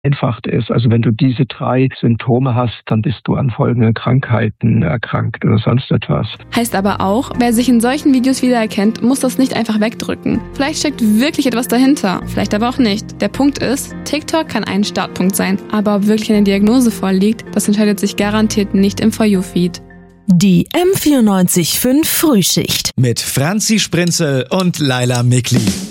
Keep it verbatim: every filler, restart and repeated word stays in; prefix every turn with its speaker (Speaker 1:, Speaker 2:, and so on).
Speaker 1: vereinfacht ist. Also wenn du diese drei Symptome hast, dann bist du an folgenden Krankheiten erkrankt oder sonst etwas.
Speaker 2: Heißt aber auch, wer sich in solchen Videos wiedererkennt, muss das nicht einfach wegdrücken. Vielleicht steckt wirklich etwas dahinter, vielleicht aber auch nicht. Der Punkt ist, TikTok kann ein Startpunkt sein, aber ob wirklich eine Diagnose vorliegt, das entscheidet sich garantiert nicht im For You-Feed.
Speaker 3: Die M vierundneunzig Komma fünf Frühschicht
Speaker 4: mit Franzi Sprinzel und Laila Mikli.